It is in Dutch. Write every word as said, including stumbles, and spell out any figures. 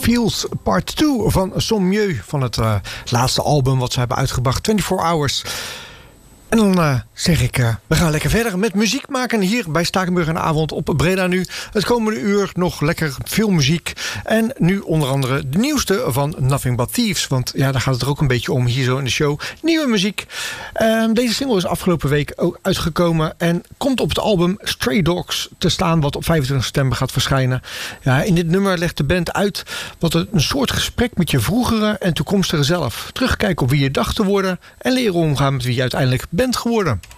Feels Part twee van Sommieu, van het uh, laatste album wat ze hebben uitgebracht, tweeëntwintig Hours. En dan uh, zeg ik, uh, we gaan lekker verder met muziek maken hier bij Spakenburg aan de avond op Breda nu. Het komende uur nog lekker veel muziek. En nu onder andere de nieuwste van Nothing But Thieves. Want ja, daar gaat het er ook een beetje om hier zo in de show. Nieuwe muziek. Uh, deze single is afgelopen week ook uitgekomen en komt op het album Stray Dogs te staan, wat op vijfentwintig september gaat verschijnen. Ja, in dit nummer legt de band uit wat een soort gesprek met je vroegere en toekomstige zelf. Terugkijken op wie je dacht te worden en leren omgaan met wie je uiteindelijk bent geworden.